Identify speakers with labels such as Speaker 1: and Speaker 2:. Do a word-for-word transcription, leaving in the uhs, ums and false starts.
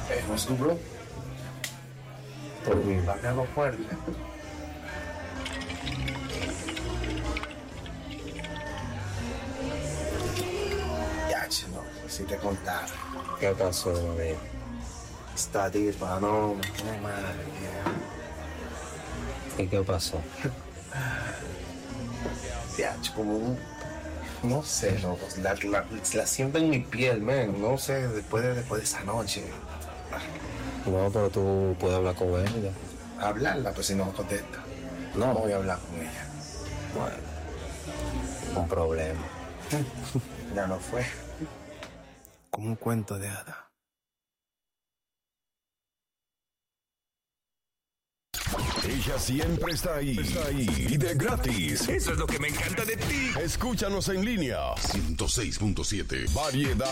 Speaker 1: Eh, what's good, bro?
Speaker 2: Porque
Speaker 1: Dame algo fuerte. Ya, chino, si te contara.
Speaker 2: ¿qué pasó, amigo?
Speaker 1: Esta tipa, no, no, madre.
Speaker 2: ¿Y qué pasó?
Speaker 1: Ya, como un... No sé, loco. La, la, la siento en mi piel, man. No sé, después de, después de esa noche.
Speaker 2: No, pero tú puedes hablar con ella.
Speaker 1: Hablarla, pues si no me contesta. No voy a hablar con ella.
Speaker 2: Bueno, un problema.
Speaker 1: Ya no fue. Como un cuento de hada.
Speaker 3: Ella siempre está ahí. Está ahí. Y de gratis.
Speaker 4: Eso es lo que me encanta de ti.
Speaker 3: Escúchanos en línea. ciento seis punto siete. Variedad.